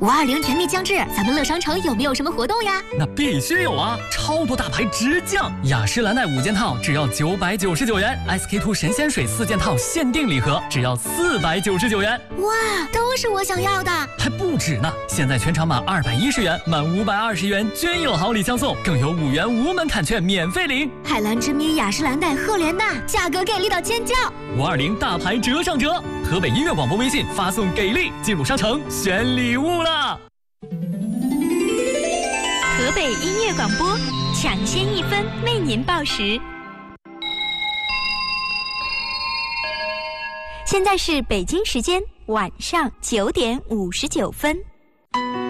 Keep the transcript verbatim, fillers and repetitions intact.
五二零甜蜜将至，咱们乐商城有没有什么活动呀？ 那必须有啊！超多大牌直降，雅诗兰黛五件套只要九百九十九元 ，S K two 神仙水四件套限定礼盒只要四百九十九元。 哇，都是我想要的！ 还不止呢！现在全场满二百一十元，满五百二十元均有好礼相送，更有五元无门槛券免费领。 海蓝之谜、雅诗兰黛、赫莲娜，价格给力到尖叫！ 五二零大牌折上折，河北音乐广播微信发送给力，进入商城选礼物啦！ 河北音乐广播，抢先一分为您报时。现在是北京时间晚上九点五十九分。